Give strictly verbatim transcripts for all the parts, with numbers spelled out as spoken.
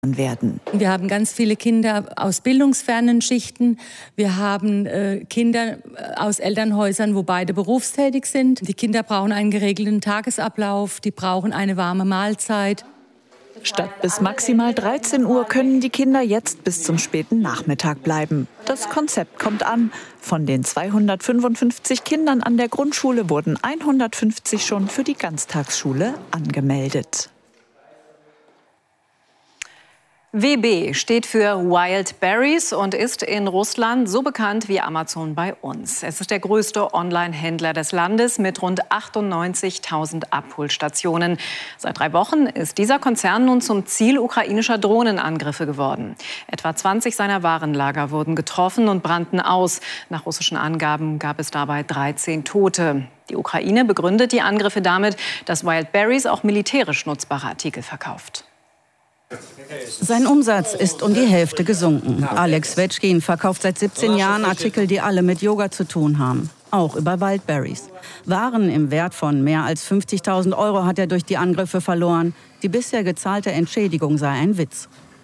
gebrochen werden. Wir haben ganz viele Kinder aus bildungsfernen Schichten. Wir haben äh, Kinder aus Elternhäusern, wo beide berufstätig sind. Die Kinder brauchen einen geregelten Tagesablauf, die brauchen eine warme Mahlzeit. Statt bis maximal dreizehn Uhr können die Kinder jetzt bis zum späten Nachmittag bleiben. Das Konzept kommt an. Von den zweihundertfünfundfünfzig Kindern an der Grundschule wurden hundertfünfzig schon für die Ganztagsschule angemeldet. W B steht für Wild Berries und ist in Russland so bekannt wie Amazon bei uns. Es ist der größte Online-Händler des Landes mit rund achtundneunzigtausend Abholstationen. Seit drei Wochen ist dieser Konzern nun zum Ziel ukrainischer Drohnenangriffe geworden. Etwa zwanzig seiner Warenlager wurden getroffen und brannten aus. Nach russischen Angaben gab es dabei dreizehn Tote. Die Ukraine begründet die Angriffe damit, dass Wild Berries auch militärisch nutzbare Artikel verkauft. Sein Umsatz ist um die Hälfte gesunken. Alex Svechkin verkauft seit siebzehn Jahren Artikel, die alle mit Yoga zu tun haben. Auch über Wild Berries. Waren im Wert von mehr als fünfzigtausend Euro hat er durch die Angriffe verloren. Die bisher gezahlte Entschädigung sei ein Witz.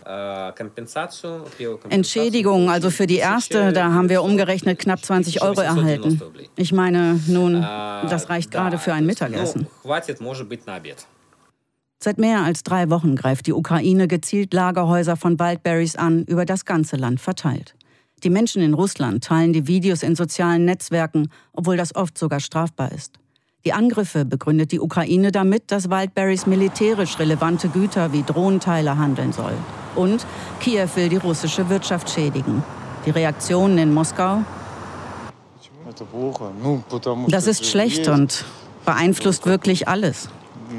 Entschädigung, also für die erste, da haben wir umgerechnet knapp zwanzig Euro erhalten. Ich meine, nun, das reicht gerade für ein Mittagessen. Seit mehr als drei Wochen greift die Ukraine gezielt Lagerhäuser von Wild Berries an, über das ganze Land verteilt. Die Menschen in Russland teilen die Videos in sozialen Netzwerken, obwohl das oft sogar strafbar ist. Die Angriffe begründet die Ukraine damit, dass Wild Berries militärisch relevante Güter wie Drohnenteile handeln soll. Und Kiew will die russische Wirtschaft schädigen. Die Reaktionen in Moskau? Das ist schlecht und beeinflusst wirklich alles.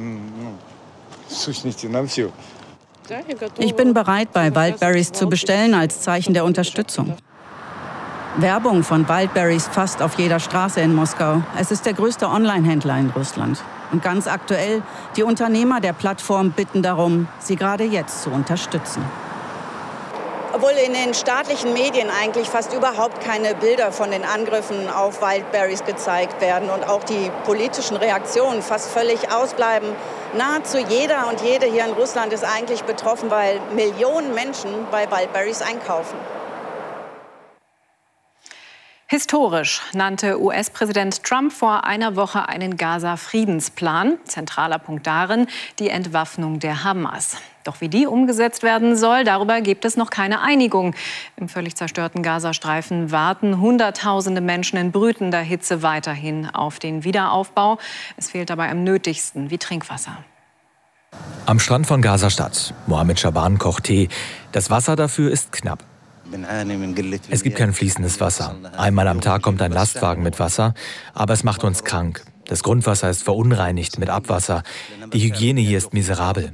Ich bin bereit, bei Wild Berries zu bestellen als Zeichen der Unterstützung. Werbung von Wild Berries fast auf jeder Straße in Moskau. Es ist der größte Online-Händler in Russland. Und ganz aktuell, die Unternehmer der Plattform bitten darum, sie gerade jetzt zu unterstützen. Obwohl in den staatlichen Medien eigentlich fast überhaupt keine Bilder von den Angriffen auf Wild Berries gezeigt werden und auch die politischen Reaktionen fast völlig ausbleiben. Nahezu jeder und jede hier in Russland ist eigentlich betroffen, weil Millionen Menschen bei Wild Berries einkaufen. Historisch nannte U S-Präsident Trump vor einer Woche einen Gaza-Friedensplan. Zentraler Punkt darin die Entwaffnung der Hamas. Doch wie die umgesetzt werden soll, darüber gibt es noch keine Einigung. Im völlig zerstörten Gazastreifen warten Hunderttausende Menschen in brütender Hitze weiterhin auf den Wiederaufbau. Es fehlt dabei am nötigsten wie Trinkwasser. Am Strand von Gaza-Stadt. Mohammed Shaban kocht Tee. Das Wasser dafür ist knapp. Es gibt kein fließendes Wasser. Einmal am Tag kommt ein Lastwagen mit Wasser, aber es macht uns krank. Das Grundwasser ist verunreinigt mit Abwasser. Die Hygiene hier ist miserabel.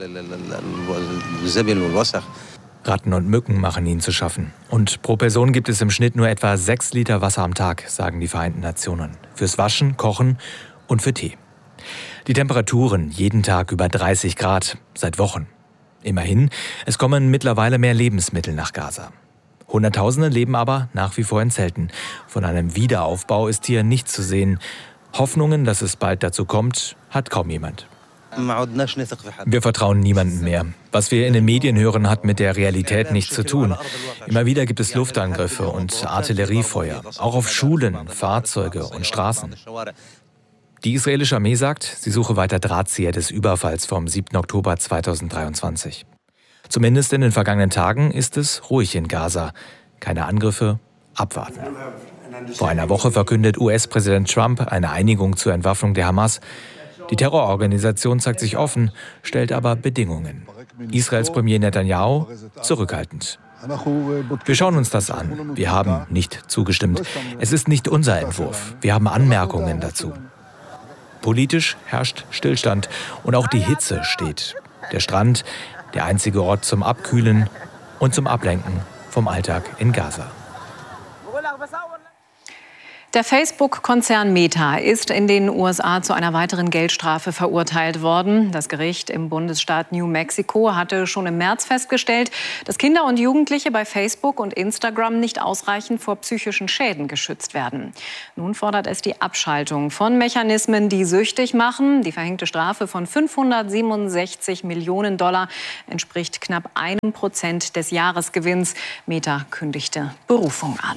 Ratten und Mücken machen ihnen zu schaffen. Und pro Person gibt es im Schnitt nur etwa sechs Liter Wasser am Tag, sagen die Vereinten Nationen. Fürs Waschen, Kochen und für Tee. Die Temperaturen jeden Tag über dreißig Grad, seit Wochen. Immerhin, es kommen mittlerweile mehr Lebensmittel nach Gaza. Hunderttausende leben aber nach wie vor in Zelten. Von einem Wiederaufbau ist hier nichts zu sehen. Hoffnungen, dass es bald dazu kommt, hat kaum jemand. Wir vertrauen niemandem mehr. Was wir in den Medien hören, hat mit der Realität nichts zu tun. Immer wieder gibt es Luftangriffe und Artilleriefeuer, auch auf Schulen, Fahrzeuge und Straßen. Die israelische Armee sagt, sie suche weiter Drahtzieher des Überfalls vom siebten Oktober zweitausenddreiundzwanzig. Zumindest in den vergangenen Tagen ist es ruhig in Gaza. Keine Angriffe, abwarten. Vor einer Woche verkündet U S-Präsident Trump eine Einigung zur Entwaffnung der Hamas. Die Terrororganisation zeigt sich offen, stellt aber Bedingungen. Israels Premier Netanyahu zurückhaltend. Wir schauen uns das an. Wir haben nicht zugestimmt. Es ist nicht unser Entwurf. Wir haben Anmerkungen dazu. Politisch herrscht Stillstand und auch die Hitze steht. Der Strand, der einzige Ort zum Abkühlen und zum Ablenken vom Alltag in Gaza. Der Facebook-Konzern Meta ist in den U S A zu einer weiteren Geldstrafe verurteilt worden. Das Gericht im Bundesstaat New Mexico hatte schon im März festgestellt, dass Kinder und Jugendliche bei Facebook und Instagram nicht ausreichend vor psychischen Schäden geschützt werden. Nun fordert es die Abschaltung von Mechanismen, die süchtig machen. Die verhängte Strafe von fünfhundertsiebenundsechzig Millionen Dollar entspricht knapp einem Prozent des Jahresgewinns. Meta kündigte Berufung an.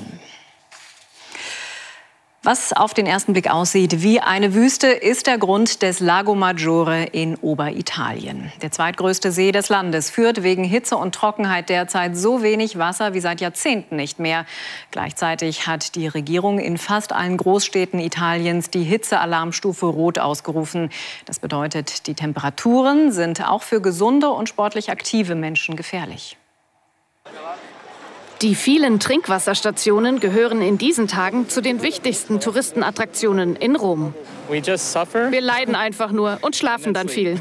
Was auf den ersten Blick aussieht wie eine Wüste, ist der Grund des Lago Maggiore in Oberitalien. Der zweitgrößte See des Landes führt wegen Hitze und Trockenheit derzeit so wenig Wasser wie seit Jahrzehnten nicht mehr. Gleichzeitig hat die Regierung in fast allen Großstädten Italiens die Hitzealarmstufe Rot ausgerufen. Das bedeutet, die Temperaturen sind auch für gesunde und sportlich aktive Menschen gefährlich. Die vielen Trinkwasserstationen gehören in diesen Tagen zu den wichtigsten Touristenattraktionen in Rom. Wir leiden einfach nur und schlafen dann viel.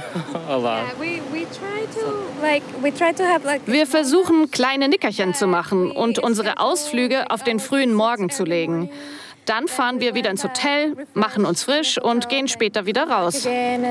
Wir versuchen, kleine Nickerchen zu machen und unsere Ausflüge auf den frühen Morgen zu legen. Dann fahren wir wieder ins Hotel, machen uns frisch und gehen später wieder raus.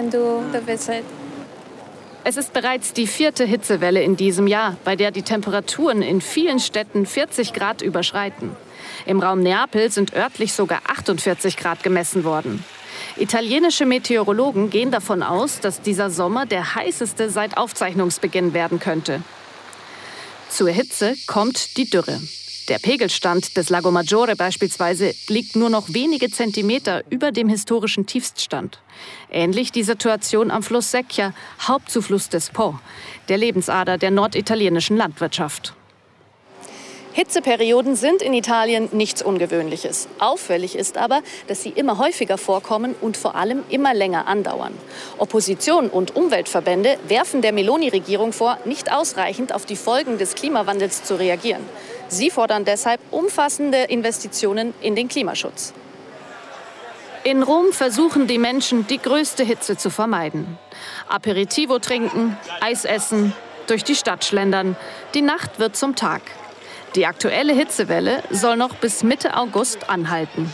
Es ist bereits die vierte Hitzewelle in diesem Jahr, bei der die Temperaturen in vielen Städten vierzig Grad überschreiten. Im Raum Neapel sind örtlich sogar achtundvierzig Grad gemessen worden. Italienische Meteorologen gehen davon aus, dass dieser Sommer der heißeste seit Aufzeichnungsbeginn werden könnte. Zur Hitze kommt die Dürre. Der Pegelstand des Lago Maggiore beispielsweise liegt nur noch wenige Zentimeter über dem historischen Tiefststand. Ähnlich die Situation am Fluss Secchia, Hauptzufluss des Po, der Lebensader der norditalienischen Landwirtschaft. Hitzeperioden sind in Italien nichts Ungewöhnliches. Auffällig ist aber, dass sie immer häufiger vorkommen und vor allem immer länger andauern. Opposition und Umweltverbände werfen der Meloni-Regierung vor, nicht ausreichend auf die Folgen des Klimawandels zu reagieren. Sie fordern deshalb umfassende Investitionen in den Klimaschutz. In Rom versuchen die Menschen, die größte Hitze zu vermeiden. Aperitivo trinken, Eis essen, durch die Stadt schlendern. Die Nacht wird zum Tag. Die aktuelle Hitzewelle soll noch bis Mitte August anhalten.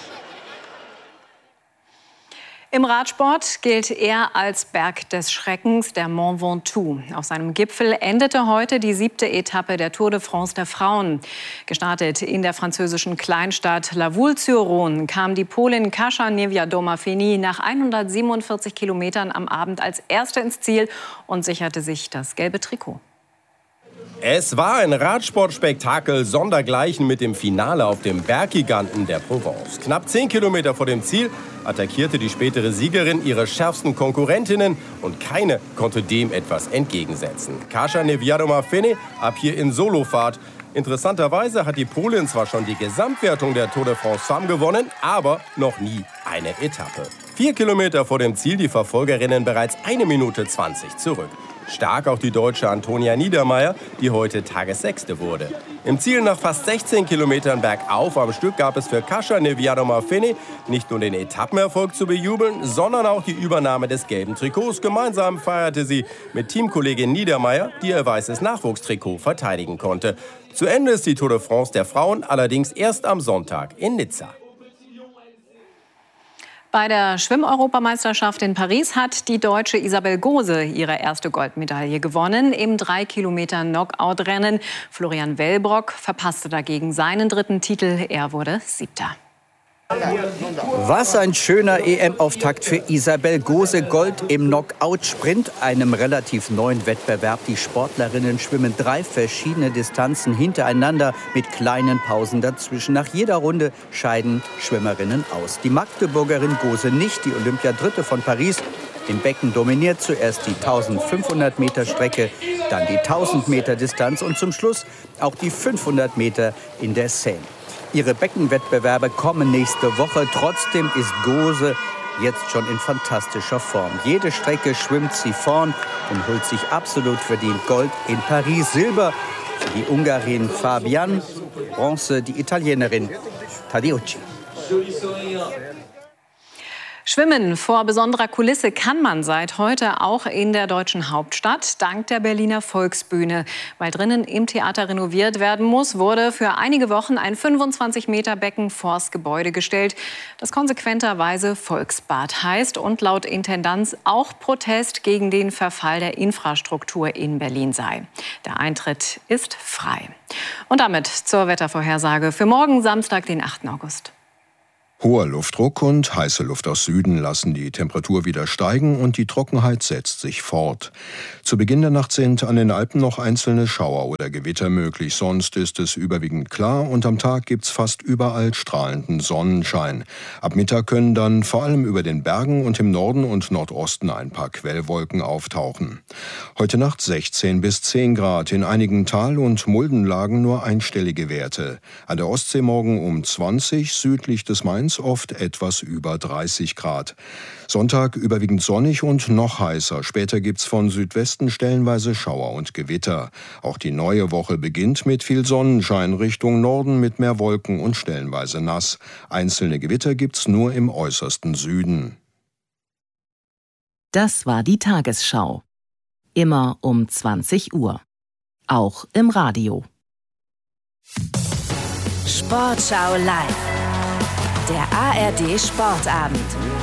Im Radsport gilt er als Berg des Schreckens, der Mont Ventoux. Auf seinem Gipfel endete heute die siebte Etappe der Tour de France der Frauen. Gestartet in der französischen Kleinstadt La Voulte-sur-Rhône kam die Polin Kasia Niewiadoma-Feni nach hundertsiebenundvierzig Kilometern am Abend als Erste ins Ziel und sicherte sich das gelbe Trikot. Es war ein Radsportspektakel sondergleichen mit dem Finale auf dem Berggiganten der Provence. Knapp zehn Kilometer vor dem Ziel attackierte die spätere Siegerin ihre schärfsten Konkurrentinnen und keine konnte dem etwas entgegensetzen. Kasia Niewiadoma-Feni ab hier in Solofahrt. Interessanterweise hat die Polin zwar schon die Gesamtwertung der Tour de France Femmes gewonnen, aber noch nie eine Etappe. Vier Kilometer vor dem Ziel die Verfolgerinnen bereits eine Minute zwanzig zurück. Stark auch die Deutsche Antonia Niedermeier, die heute Tagessechste wurde. Im Ziel nach fast sechzehn Kilometern bergauf am Stück gab es für Kasia Niewiadoma-Feni nicht nur den Etappenerfolg zu bejubeln, sondern auch die Übernahme des gelben Trikots. Gemeinsam feierte sie mit Teamkollegin Niedermeier, die ihr weißes Nachwuchstrikot verteidigen konnte. Zu Ende ist die Tour de France der Frauen allerdings erst am Sonntag in Nizza. Bei der Schwimm-Europameisterschaft in Paris hat die Deutsche Isabel Gose ihre erste Goldmedaille gewonnen im drei Kilometer Knockout-Rennen. Florian Wellbrock verpasste dagegen seinen dritten Titel. Er wurde Siebter. Was ein schöner E M-Auftakt für Isabel Gose. Gold im Knockout-Sprint, einem relativ neuen Wettbewerb. Die Sportlerinnen schwimmen drei verschiedene Distanzen hintereinander mit kleinen Pausen dazwischen. Nach jeder Runde scheiden Schwimmerinnen aus. Die Magdeburgerin Gose nicht, die Olympiadritte von Paris. Im Becken dominiert zuerst die eintausendfünfhundert Meter Strecke, dann die tausend Meter Distanz und zum Schluss auch die fünfhundert Meter in der Seine. Ihre Beckenwettbewerbe kommen nächste Woche. Trotzdem ist Gose jetzt schon in fantastischer Form. Jede Strecke schwimmt sie vorn und holt sich absolut verdient Gold in Paris. Silber für die Ungarin Fabian, Bronze die Italienerin Tadeucci. Schwimmen vor besonderer Kulisse kann man seit heute auch in der deutschen Hauptstadt, dank der Berliner Volksbühne. Weil drinnen im Theater renoviert werden muss, wurde für einige Wochen ein fünfundzwanzig Meter Becken vors Gebäude gestellt, das konsequenterweise Volksbad heißt und laut Intendanz auch Protest gegen den Verfall der Infrastruktur in Berlin sei. Der Eintritt ist frei. Und damit zur Wettervorhersage für morgen Samstag, den achten August. Hoher Luftdruck und heiße Luft aus Süden lassen die Temperatur wieder steigen und die Trockenheit setzt sich fort. Zu Beginn der Nacht sind an den Alpen noch einzelne Schauer oder Gewitter möglich, sonst ist es überwiegend klar und am Tag gibt's fast überall strahlenden Sonnenschein. Ab Mittag können dann vor allem über den Bergen und im Norden und Nordosten ein paar Quellwolken auftauchen. Heute Nacht sechzehn bis zehn Grad, in einigen Tal- und Muldenlagen nur einstellige Werte. An der Ostsee morgen um zwanzig, südlich des Mains oft etwas über dreißig Grad. Sonntag überwiegend sonnig und noch heißer. Später gibt's von Südwesten stellenweise Schauer und Gewitter. Auch die neue Woche beginnt mit viel Sonnenschein, Richtung Norden mit mehr Wolken und stellenweise nass. Einzelne Gewitter gibt's nur im äußersten Süden. Das war die Tagesschau. Immer um zwanzig Uhr. Auch im Radio. Sportschau live. Der A R D Sportabend.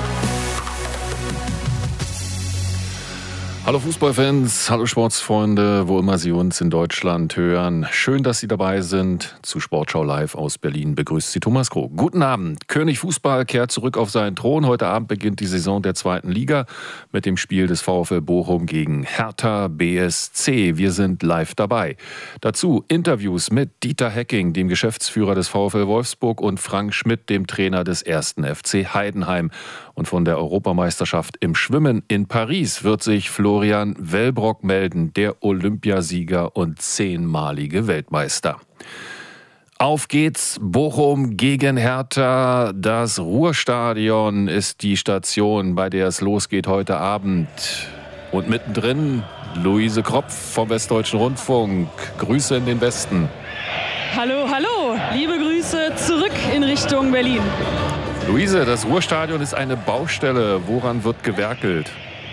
Hallo Fußballfans, hallo Sportsfreunde, wo immer Sie uns in Deutschland hören. Schön, dass Sie dabei sind. Zu Sportschau live aus Berlin begrüßt Sie Thomas Krog. Guten Abend. König Fußball kehrt zurück auf seinen Thron. Heute Abend beginnt die Saison der zweiten Liga mit dem Spiel des VfL Bochum gegen Hertha B S C. Wir sind live dabei. Dazu Interviews mit Dieter Hecking, dem Geschäftsführer des VfL Wolfsburg, und Frank Schmidt, dem Trainer des ersten F C Heidenheim. Und von der Europameisterschaft im Schwimmen in Paris wird sich Florian Wellbrock melden, der Olympiasieger und zehnmalige Weltmeister. Auf geht's, Bochum gegen Hertha. Das Ruhrstadion ist die Station, bei der es losgeht heute Abend. Und mittendrin Luise Kropf vom Westdeutschen Rundfunk. Grüße in den Westen. Hallo, hallo, liebe Grüße zurück in Richtung Berlin. Luise, das Ruhrstadion ist eine Baustelle. Woran wird gewerkelt?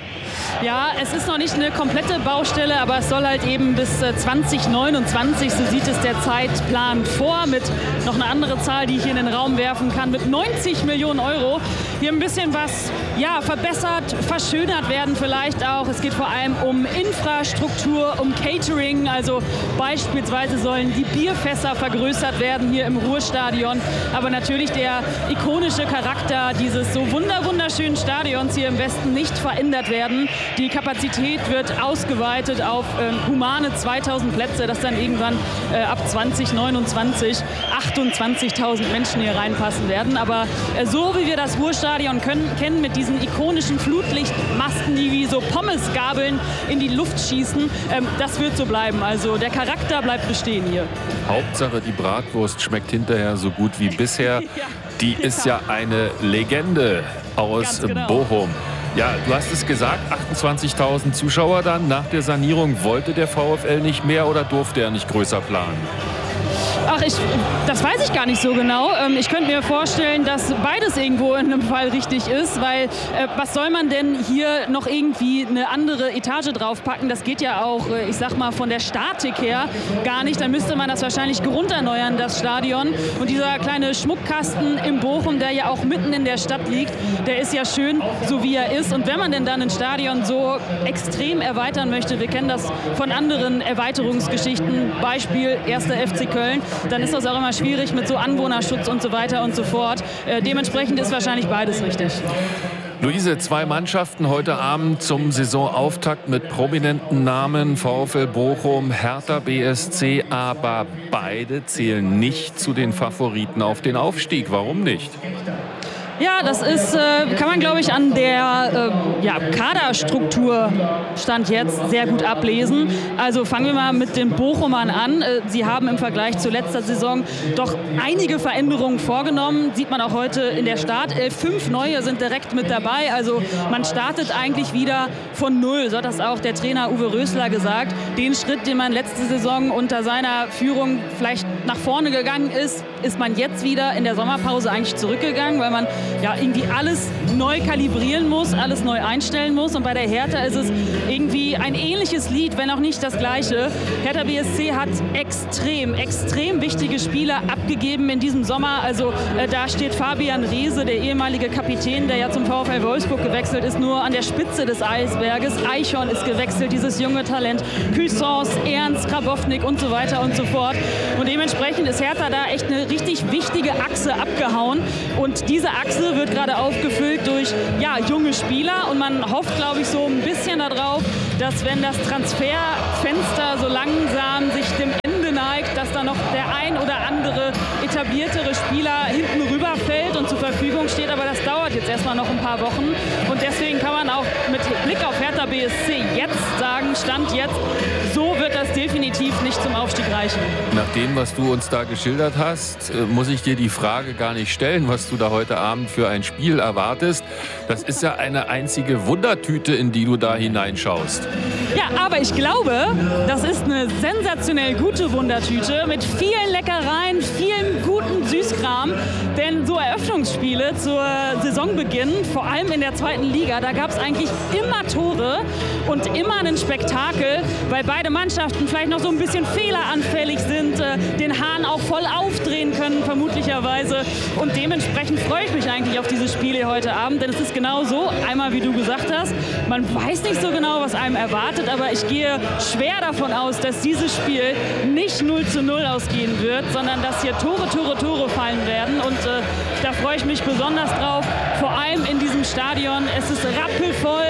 Ja, es ist noch nicht eine komplette Baustelle, aber es soll halt eben bis zwanzig neunundzwanzig, so sieht es der Zeitplan vor, mit noch eine andere Zahl, die ich hier in den Raum werfen kann, mit neunzig Millionen Euro. Hier ein bisschen was ja, verbessert, verschönert werden vielleicht auch. Es geht vor allem um Infrastruktur, um Catering, also beispielsweise sollen die Bierfässer vergrößert werden hier im Ruhrstadion. Aber natürlich der ikonische Charakter dieses so wunder wunderschönen Stadions hier im Westen nicht verändert werden. Die Kapazität wird ausgeweitet auf äh, humane zweitausend Plätze, dass dann irgendwann äh, ab zwanzig neunundzwanzig achtundzwanzigtausend Menschen hier reinpassen werden. Aber äh, so wie wir das Ruhrstadion können, kennen, mit diesen ikonischen Flutlichtmasten, die wie so Pommesgabeln in die Luft schießen, ähm, das wird so bleiben. Also der Charakter bleibt bestehen hier. Hauptsache, die Bratwurst schmeckt hinterher so gut wie bisher. Die ist ja eine Legende aus genau. Bochum. Ja, du hast es gesagt, achtundzwanzigtausend Zuschauer dann. Nach der Sanierung wollte der VfL nicht mehr oder durfte er nicht größer planen? Ach, ich, das weiß ich gar nicht so genau. Ich könnte mir vorstellen, dass beides irgendwo in einem Fall richtig ist, weil äh, was soll man denn hier noch irgendwie eine andere Etage draufpacken? Das geht ja auch, ich sag mal, von der Statik her gar nicht. Dann müsste man das wahrscheinlich grunderneuern, das Stadion. Und dieser kleine Schmuckkasten im Bochum, der ja auch mitten in der Stadt liegt, der ist ja schön, so wie er ist. Und wenn man denn dann ein Stadion so extrem erweitern möchte, wir kennen das von anderen Erweiterungsgeschichten, Beispiel erster F C Köln, dann ist das auch immer schwierig mit so Anwohnerschutz und so weiter und so fort. Äh, dementsprechend ist wahrscheinlich beides richtig. Luise, zwei Mannschaften heute Abend zum Saisonauftakt mit prominenten Namen, VfL Bochum, Hertha B S C, aber beide zählen nicht zu den Favoriten auf den Aufstieg. Warum nicht? Ja, das ist, äh, kann man, glaube ich, an der äh, ja, Kaderstruktur Stand jetzt sehr gut ablesen. Also fangen wir mal mit den Bochumern an. Äh, sie haben im Vergleich zur letzter Saison doch einige Veränderungen vorgenommen. Sieht man auch heute in der Startelf. Fünf neue sind direkt mit dabei. Also man startet eigentlich wieder von Null. So hat das auch der Trainer Uwe Rösler gesagt. Den Schritt, den man letzte Saison unter seiner Führung vielleicht nach vorne gegangen ist, ist man jetzt wieder in der Sommerpause eigentlich zurückgegangen, weil man ja, irgendwie alles neu kalibrieren muss, alles neu einstellen muss. Und bei der Hertha ist es irgendwie ein ähnliches Lied, wenn auch nicht das gleiche. Hertha B S C hat extrem, extrem wichtige Spieler abgegeben in diesem Sommer. Also äh, da steht Fabian Reese, der ehemalige Kapitän, der ja zum VfL Wolfsburg gewechselt ist, nur an der Spitze des Eisberges. Eichhorn ist gewechselt, dieses junge Talent. Cuisance, Ernst, Grabownik und so weiter und so fort. Und dementsprechend ist Hertha da echt eine richtig wichtige Achse abgehauen. Und diese Achse wird gerade aufgefüllt durch ja, junge Spieler. Und man hofft, glaube ich, so ein bisschen darauf, dass wenn das Transferfenster so langsam sich dem Ende neigt, dass da noch der ein oder andere etabliertere Spieler hinten rüberfällt und zur Verfügung steht. Aber das dauert jetzt erstmal noch ein paar Wochen. Und deswegen kann man auch mit Blick auf Hertha B S C jetzt sagen, Stand jetzt, so wird das definitiv nicht zum Aufstieg reichen. Nach dem, was du uns da geschildert hast, muss ich dir die Frage gar nicht stellen, was du da heute Abend für ein Spiel erwartest. Das ist ja eine einzige Wundertüte, in die du da hineinschaust. Ja, aber ich glaube, das ist eine sensationell gute Wundertüte mit vielen Leckereien, vielen guten Süßkram. Denn so Eröffnungsspiele zur Saisonbeginn, vor allem in der zweiten Liga, da gab es eigentlich immer Tore und immer ein Spektakel, weil beide Mannschaften vielleicht noch so ein bisschen fehleranfällig sind, äh, den Hahn auch voll aufdrehen können, vermutlicherweise. Und dementsprechend freue ich mich eigentlich auf diese Spiele heute Abend, denn es ist genau so, einmal wie du gesagt hast, man weiß nicht so genau, was einem erwartet, aber ich gehe schwer davon aus, dass dieses Spiel nicht null zu null ausgehen wird, sondern dass hier Tore, Tore, Tore fallen werden. Und äh, da freue ich mich besonders drauf, vor allem in diesem Stadion. Es ist rappelvoll,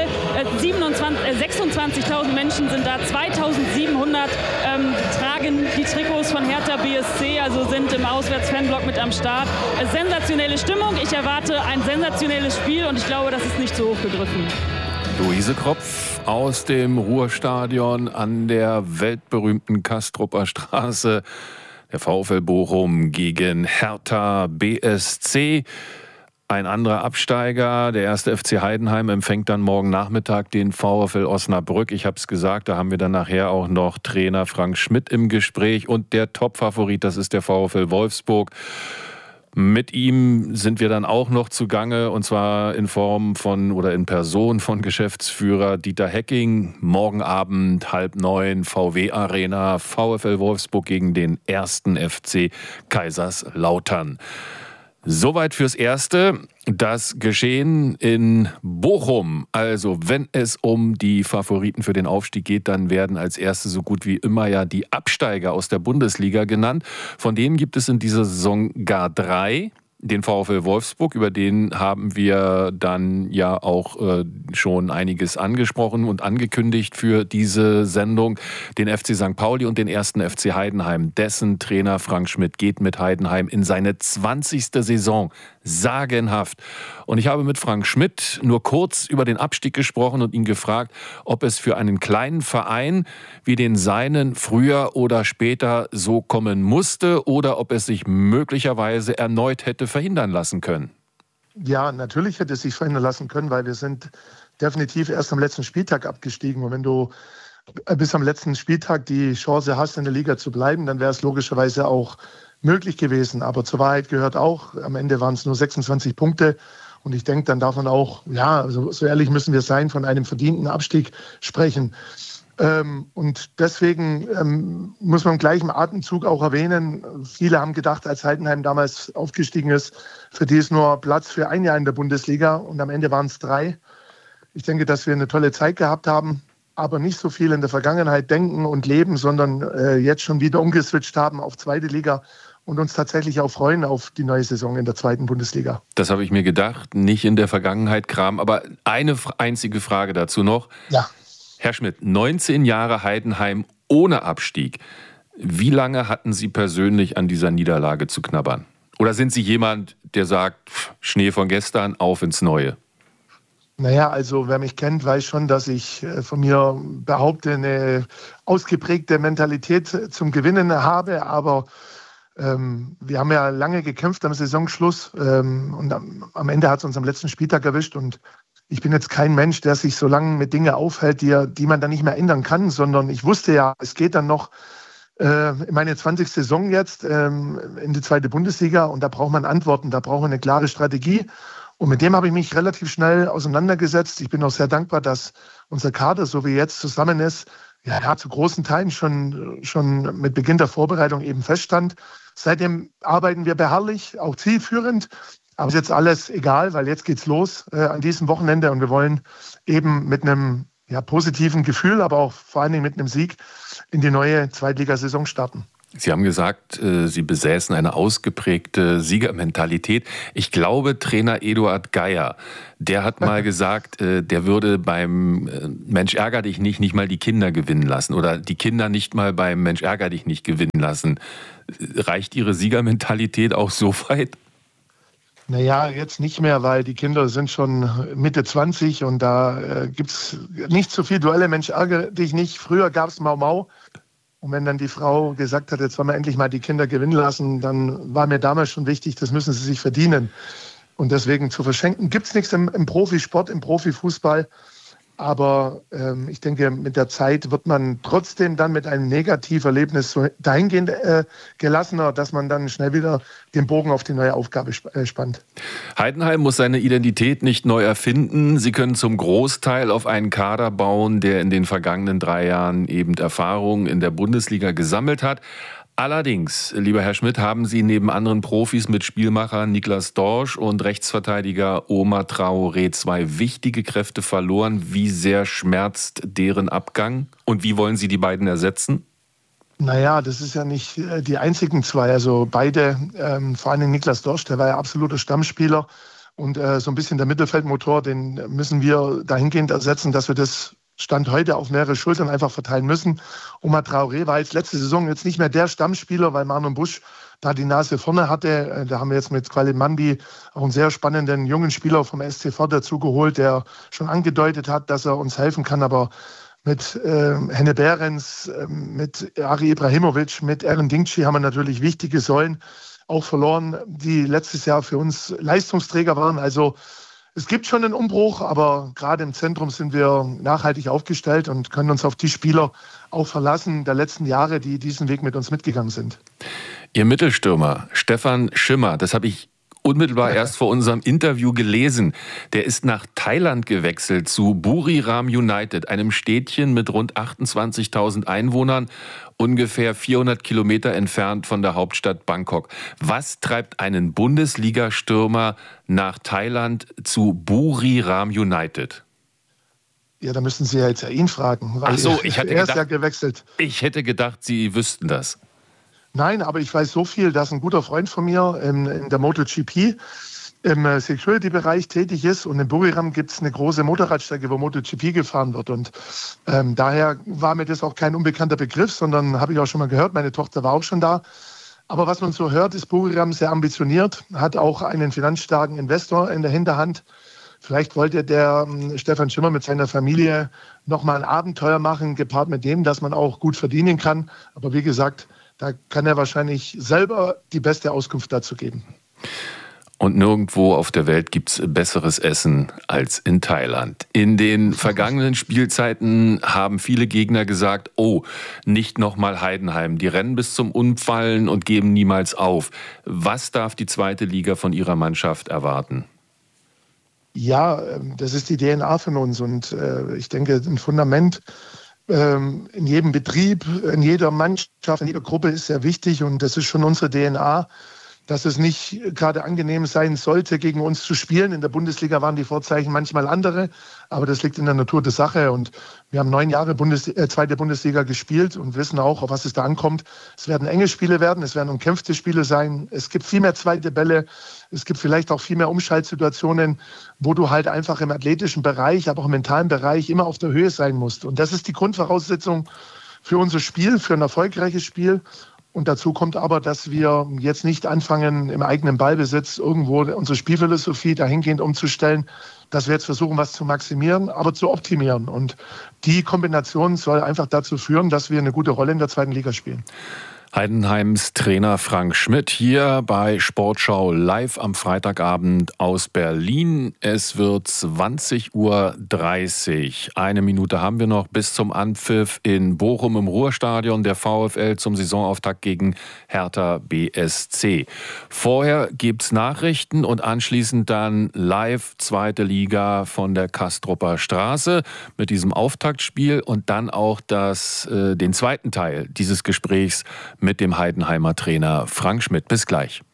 äh, sechsundzwanzigtausend Menschen sind da, zweitausendsiebenhundert ähm, tragen die Trikots von Hertha B S C, also sind im Auswärtsfanblock mit am Start. Äh, sensationelle Stimmung, ich erwarte ein sensationelles Spiel und ich glaube, das ist nicht zu hoch gegriffen. Luise Kropf aus dem Ruhrstadion an der weltberühmten Kastrupper Straße. Der VfL Bochum gegen Hertha B S C. Ein anderer Absteiger, der erste F C Heidenheim, empfängt dann morgen Nachmittag den VfL Osnabrück. Ich habe es gesagt, da haben wir dann nachher auch noch Trainer Frank Schmidt im Gespräch. Und der Top-Favorit, das ist der VfL Wolfsburg. Mit ihm sind wir dann auch noch zugange, und zwar in Form von oder in Person von Geschäftsführer Dieter Hecking. Morgen Abend halb neun, V W Arena, VfL Wolfsburg gegen den ersten F C Kaiserslautern. Soweit fürs Erste. Das Geschehen in Bochum. Also wenn es um die Favoriten für den Aufstieg geht, dann werden als Erste so gut wie immer ja die Absteiger aus der Bundesliga genannt. Von denen gibt es in dieser Saison gar drei. Den VfL Wolfsburg, über den haben wir dann ja auch äh, schon einiges angesprochen und angekündigt für diese Sendung. Den F C Sankt Pauli und den ersten F C Heidenheim. Dessen Trainer Frank Schmidt geht mit Heidenheim in seine zwanzigste Saison. Sagenhaft. Und ich habe mit Frank Schmidt nur kurz über den Abstieg gesprochen und ihn gefragt, ob es für einen kleinen Verein wie den seinen früher oder später so kommen musste oder ob es sich möglicherweise erneut hätte verhindern lassen können. Ja, natürlich hätte es sich verhindern lassen können, weil wir sind definitiv erst am letzten Spieltag abgestiegen. Und wenn du bis am letzten Spieltag die Chance hast, in der Liga zu bleiben, dann wäre es logischerweise auch möglich gewesen. Aber zur Wahrheit gehört auch, am Ende waren es nur sechsundzwanzig Punkte. Und ich denke, dann darf man auch, ja, so, so ehrlich müssen wir sein, von einem verdienten Abstieg sprechen. Ähm, und deswegen ähm, muss man im gleichen Atemzug auch erwähnen, viele haben gedacht, als Heidenheim damals aufgestiegen ist, für die ist nur Platz für ein Jahr in der Bundesliga und am Ende waren es drei. Ich denke, dass wir eine tolle Zeit gehabt haben, aber nicht so viel in der Vergangenheit denken und leben, sondern äh, jetzt schon wieder umgeswitcht haben auf zweite Liga und uns tatsächlich auch freuen auf die neue Saison in der zweiten Bundesliga. Das habe ich mir gedacht, nicht in der Vergangenheit Kram, aber eine einzige Frage dazu noch. Ja. Herr Schmidt, neunzehn Jahre Heidenheim ohne Abstieg. Wie lange hatten Sie persönlich an dieser Niederlage zu knabbern? Oder sind Sie jemand, der sagt, Schnee von gestern, auf ins Neue? Naja, also wer mich kennt, weiß schon, dass ich von mir behaupte, eine ausgeprägte Mentalität zum Gewinnen habe. Aber ähm, wir haben ja lange gekämpft am Saisonschluss ähm, und am, am Ende hat es uns am letzten Spieltag erwischt. Und ich bin jetzt kein Mensch, der sich so lange mit Dingen aufhält, die, die man dann nicht mehr ändern kann, sondern ich wusste ja, es geht dann noch äh, in meine zwanzigste Saison jetzt ähm, in die zweite Bundesliga und da braucht man Antworten, da braucht man eine klare Strategie. Und mit dem habe ich mich relativ schnell auseinandergesetzt. Ich bin auch sehr dankbar, dass unser Kader, so wie jetzt zusammen ist, ja, ja zu großen Teilen schon, schon mit Beginn der Vorbereitung eben feststand. Seitdem arbeiten wir beharrlich, auch zielführend. Aber ist jetzt alles egal, weil jetzt geht's los äh, an diesem Wochenende und wir wollen eben mit einem ja, positiven Gefühl, aber auch vor allen Dingen mit einem Sieg in die neue Zweitligasaison starten. Sie haben gesagt, Sie besäßen eine ausgeprägte Siegermentalität. Ich glaube, Trainer Eduard Geier, der hat mal gesagt, der würde beim Mensch ärger dich nicht nicht mal die Kinder gewinnen lassen oder die Kinder nicht mal beim Mensch ärger dich nicht gewinnen lassen. Reicht Ihre Siegermentalität auch so weit? Naja, jetzt nicht mehr, weil die Kinder sind schon Mitte zwanzig und da äh, gibt es nicht so viel Duelle, Mensch ärger dich nicht. Früher gab es Mau Mau. Und wenn dann die Frau gesagt hat, jetzt wollen wir endlich mal die Kinder gewinnen lassen, dann war mir damals schon wichtig, das müssen sie sich verdienen. Und deswegen zu verschenken gibt es nichts im, im Profisport, im Profifußball. Aber ähm, ich denke, mit der Zeit wird man trotzdem dann mit einem Negativerlebnis so dahingehend äh, gelassener, dass man dann schnell wieder den Bogen auf die neue Aufgabe sp- äh, spannt. Heidenheim muss seine Identität nicht neu erfinden. Sie können zum Großteil auf einen Kader bauen, der in den vergangenen drei Jahren eben Erfahrung in der Bundesliga gesammelt hat. Allerdings, lieber Herr Schmidt, haben Sie neben anderen Profis mit Spielmacher Niklas Dorsch und Rechtsverteidiger Omar Traoré zwei wichtige Kräfte verloren. Wie sehr schmerzt deren Abgang und wie wollen Sie die beiden ersetzen? Naja, das ist ja nicht die einzigen zwei. Also beide, ähm, vor allem Niklas Dorsch, der war ja absoluter Stammspieler und äh, so ein bisschen der Mittelfeldmotor, den müssen wir dahingehend ersetzen, dass wir das Stand heute auf mehrere Schultern einfach verteilen müssen. Omar Traoré war jetzt letzte Saison jetzt nicht mehr der Stammspieler, weil Marlon Busch da die Nase vorne hatte. Da haben wir jetzt mit Quali Mambi auch einen sehr spannenden jungen Spieler vom S C V dazu geholt, der schon angedeutet hat, dass er uns helfen kann. Aber mit äh, Henne Behrens, äh, mit Ari Ibrahimovic, mit Eren Dingci haben wir natürlich wichtige Säulen auch verloren, die letztes Jahr für uns Leistungsträger waren. Also es gibt schon einen Umbruch, aber gerade im Zentrum sind wir nachhaltig aufgestellt und können uns auf die Spieler auch verlassen der letzten Jahre, die diesen Weg mit uns mitgegangen sind. Ihr Mittelstürmer Stefan Schimmer, das habe ich unmittelbar erst vor unserem Interview gelesen. Der ist nach Thailand gewechselt zu Buriram United, einem Städtchen mit rund achtundzwanzigtausend Einwohnern, ungefähr vierhundert Kilometer entfernt von der Hauptstadt Bangkok. Was treibt einen Bundesliga-Stürmer nach Thailand zu Buriram United? Ja, da müssen Sie ja jetzt ja ihn fragen. Weil Ach so, ich hatte er ist gedacht, ja gewechselt. Ich hätte gedacht, Sie wüssten das. Nein, aber ich weiß so viel, dass ein guter Freund von mir in, in der MotoGP im Security-Bereich tätig ist und in Buriram gibt es eine große Motorradstrecke, wo MotoGP gefahren wird und ähm, daher war mir das auch kein unbekannter Begriff, sondern habe ich auch schon mal gehört, meine Tochter war auch schon da. Aber was man so hört, ist Buriram sehr ambitioniert, hat auch einen finanzstarken Investor in der Hinterhand. Vielleicht wollte der ähm, Stefan Schimmer mit seiner Familie nochmal ein Abenteuer machen, gepaart mit dem, dass man auch gut verdienen kann. Aber wie gesagt, da kann er wahrscheinlich selber die beste Auskunft dazu geben. Und nirgendwo auf der Welt gibt es besseres Essen als in Thailand. In den vergangenen Spielzeiten haben viele Gegner gesagt, oh, nicht nochmal Heidenheim. Die rennen bis zum Umfallen und geben niemals auf. Was darf die zweite Liga von ihrer Mannschaft erwarten? Ja, das ist die D N A von uns. Und ich denke, ein Fundament in jedem Betrieb, in jeder Mannschaft, in jeder Gruppe ist sehr wichtig. Und das ist schon unsere D N A, dass es nicht gerade angenehm sein sollte, gegen uns zu spielen. In der Bundesliga waren die Vorzeichen manchmal andere, aber das liegt in der Natur der Sache. Und wir haben neun Jahre Bundes- äh, zweite Bundesliga gespielt und wissen auch, auf was es da ankommt. Es werden enge Spiele werden, es werden umkämpfte Spiele sein. Es gibt viel mehr zweite Bälle, es gibt vielleicht auch viel mehr Umschaltsituationen, wo du halt einfach im athletischen Bereich, aber auch im mentalen Bereich immer auf der Höhe sein musst. Und das ist die Grundvoraussetzung für unser Spiel, für ein erfolgreiches Spiel. Und dazu kommt aber, dass wir jetzt nicht anfangen, im eigenen Ballbesitz irgendwo unsere Spielphilosophie dahingehend umzustellen, dass wir jetzt versuchen, was zu maximieren, aber zu optimieren. Und die Kombination soll einfach dazu führen, dass wir eine gute Rolle in der zweiten Liga spielen. Heidenheims Trainer Frank Schmidt hier bei Sportschau live am Freitagabend aus Berlin. Es wird zwanzig Uhr dreißig. Eine Minute haben wir noch bis zum Anpfiff in Bochum im Ruhrstadion der VfL zum Saisonauftakt gegen Hertha B S C. Vorher gibt's Nachrichten und anschließend dann live zweite Liga von der Kastrupper Straße mit diesem Auftaktspiel und dann auch das, äh, den zweiten Teil dieses Gesprächs mit dem Heidenheimer Trainer Frank Schmidt. Bis gleich.